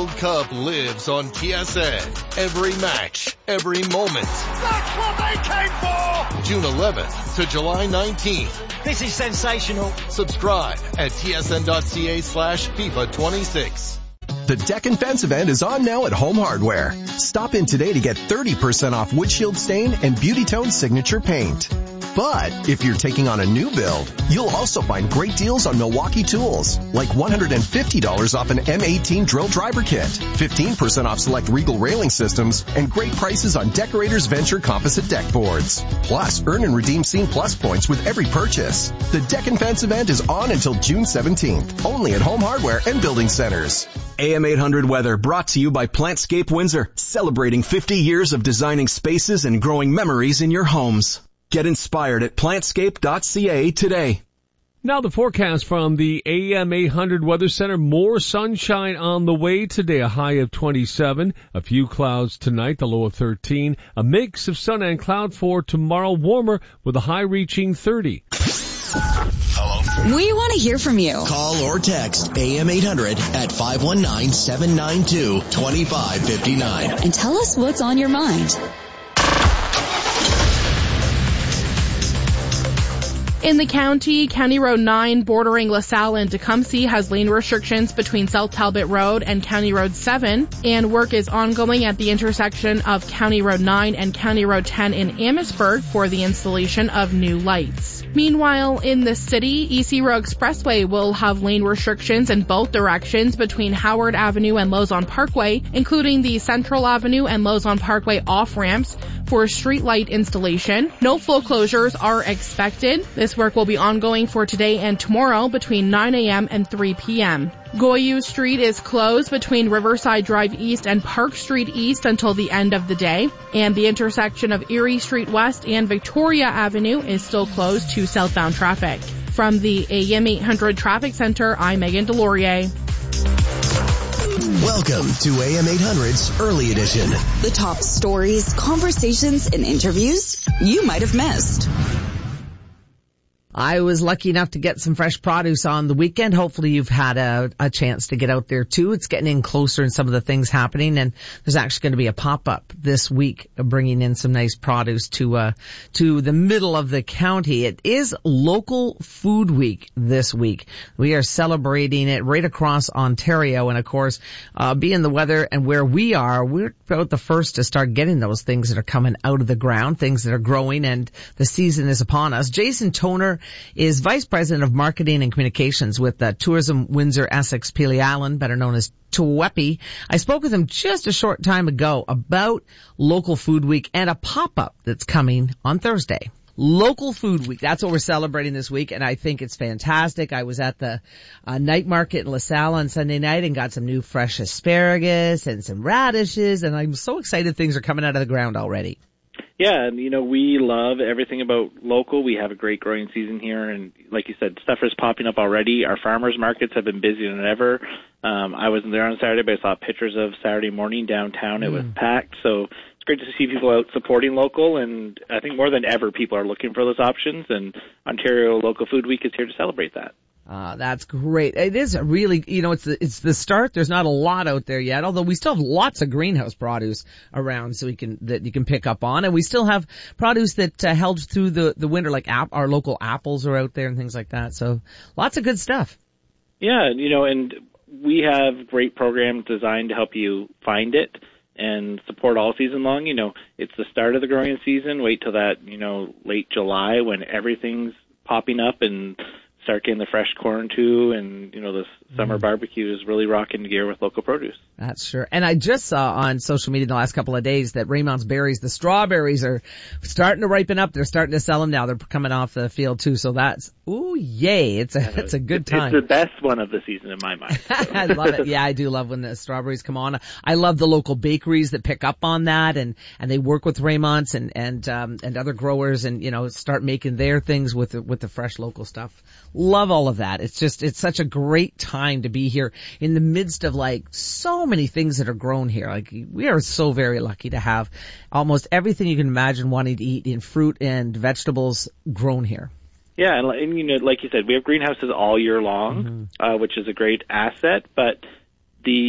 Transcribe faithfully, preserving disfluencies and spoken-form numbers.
World Cup lives on T S N. Every match, every moment. That's what they came for! June eleventh to July nineteenth. This is sensational. Subscribe at tsn.ca slash FIFA 26. The Deck and Fence event is on now at Home Hardware. Stop in today to get thirty percent off windshield stain and Beauty Tone signature paint. But if you're taking on a new build, you'll also find great deals on Milwaukee tools, like one hundred fifty dollars off an M eighteen drill driver kit, fifteen percent off select Regal railing systems, and great prices on Decorators Venture composite deck boards. Plus, earn and redeem Scene Plus points with every purchase. The Deck and Fence event is on until June seventeenth, only at Home Hardware and Building Centers. A M eight hundred Weather brought to you by Plantscape Windsor, celebrating fifty years of designing spaces and growing memories in your homes. Get inspired at plantscape dot c a today. Now the forecast from the A M eight hundred Weather Center. More sunshine on the way today, a high of twenty-seven. A few clouds tonight, the low of thirteen. A mix of sun and cloud for tomorrow, warmer with a high reaching thirty. Hello? We want to hear from you. Call or text A M eight hundred at five one nine, seven nine two, two five five nine. And tell us what's on your mind. In the county, County Road nine bordering LaSalle and Tecumseh has lane restrictions between South Talbot Road and County Road seven, and work is ongoing at the intersection of County Road nine and County Road ten in Amherstburg for the installation of new lights. Meanwhile, in the city, East Row Expressway will have lane restrictions in both directions between Howard Avenue and Lozon Parkway, including the Central Avenue and Lozon Parkway off-ramps for streetlight installation. No flow closures are expected. This work will be ongoing for today and tomorrow between nine a.m. and three p.m. Goyou Street is closed between Riverside Drive East and Park Street East until the end of the day, and the intersection of Erie Street West and Victoria Avenue is still closed to southbound traffic. From the A M eight hundred Traffic Center, I'm Megan Delorier. Welcome to A M eight hundred's Early Edition. The top stories, conversations, and interviews you might have missed. I was lucky enough to get some fresh produce on the weekend. Hopefully you've had a, a chance to get out there too. It's getting in closer in some of the things happening, and there's actually going to be a pop-up this week bringing in some nice produce to uh to the middle of the county. It is Local Food Week this week. We are celebrating it right across Ontario, and of course, uh being the weather and where we are, we're about the first to start getting those things that are coming out of the ground, things that are growing, and the season is upon us. Jason Toner is Vice President of Marketing and Communications with uh, Tourism Windsor Essex Pelee Island, better known as TWEPI. I spoke with him just a short time ago about Local Food Week and a pop-up that's coming on Thursday. Local Food Week. That's what we're celebrating this week, and I think it's fantastic. I was at the uh, night market in LaSalle on Sunday night and got some new fresh asparagus and some radishes, and I'm so excited things are coming out of the ground already. Yeah, and, you know, we love everything about local. We have a great growing season here, and like you said, stuff is popping up already. Our farmers markets have been busier than ever. Um, I wasn't there on Saturday, but I saw pictures of Saturday morning downtown. It mm. was packed, so it's great to see people out supporting local, and I think more than ever people are looking for those options, and Ontario Local Food Week is here to celebrate that. Uh, that's great. It is really, you know, it's the, it's the start. There's not a lot out there yet, although we still have lots of greenhouse produce around so we can, that you can pick up on. And we still have produce that uh, held through the, the winter, like app, our local apples are out there and things like that. So lots of good stuff. Yeah, you know, and we have great programs designed to help you find it and support all season long. You know, it's the start of the growing season. Wait till that, you know, late July when everything's popping up and start getting the fresh corn too, and, you know, this summer mm. barbecue is really rocking gear with local produce. That's sure. And I just saw on social media in the last couple of days that Raymond's berries, the strawberries, are starting to ripen up. They're starting to sell them now. They're coming off the field too. So that's, ooh, yay. It's a, yeah, it's a good time. It's the best one of the season in my mind. So. I love it. Yeah, I do love when the strawberries come on. I love the local bakeries that pick up on that, and, and they work with Raymond's and, and, um, and other growers, and, you know, start making their things with the, with the fresh local stuff. Love all of that. It's just, it's such a great time to be here in the midst of like so many things that are grown here. Like we are so very lucky to have almost everything you can imagine wanting to eat in fruit and vegetables grown here. Yeah, and, and you know, like you said, we have greenhouses all year long, mm-hmm. uh, which is a great asset, but the